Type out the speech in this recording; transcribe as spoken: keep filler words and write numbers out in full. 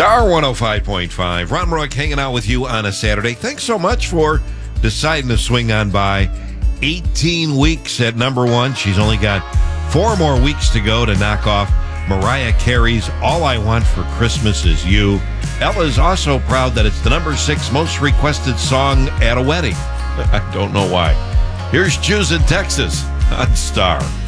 Star one oh five point five. Ron Rourke hanging out with you on a Saturday. Thanks so much for deciding to swing on by. eighteen weeks at number one. She's only got four more weeks to go to knock off Mariah Carey's All I Want for Christmas Is You. Ella is also proud that it's the number six most requested song at a wedding. I don't know why. Here's Choose in Texas on Star.